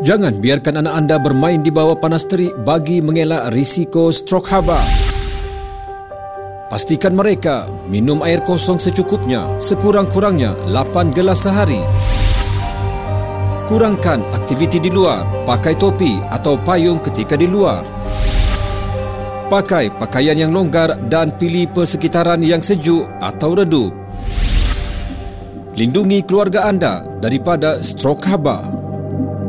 Jangan biarkan anak anda bermain di bawah panas terik bagi mengelak risiko strok haba. Pastikan mereka minum air kosong secukupnya, sekurang-kurangnya 8 gelas sehari. Kurangkan aktiviti di luar, pakai topi atau payung ketika di luar. Pakai pakaian yang longgar dan pilih persekitaran yang sejuk atau redup. Lindungi keluarga anda daripada strok haba.